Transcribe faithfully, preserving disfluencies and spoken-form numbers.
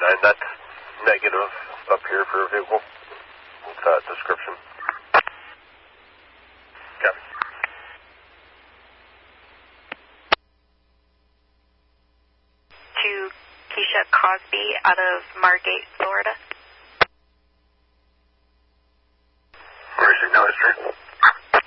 nine. That's negative up here for a vehicle. What's that description? Copy. To Keisha Cosby out of Margate, Florida. Where's your no history?